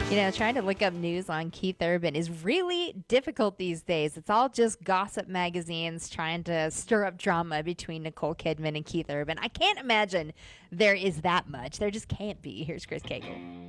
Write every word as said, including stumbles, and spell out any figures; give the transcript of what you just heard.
You know, trying to look up news on Keith Urban is really difficult these days. It's all just gossip magazines trying to stir up drama between Nicole Kidman and Keith Urban. I can't imagine there is that much. There just can't be. Here's Chris Cagle.